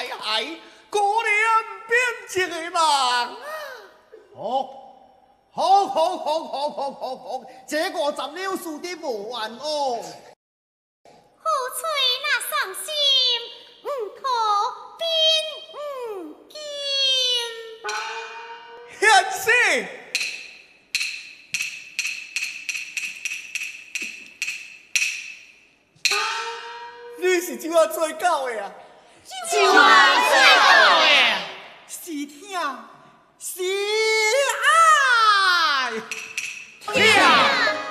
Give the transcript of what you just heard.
嗨嗨，果然变一个人啊！好，这个咱了输的无完哦。 好吹那伤心，可变金。 贤士，你是怎啊做到的啊？ 就啊做到的。 是听是爱。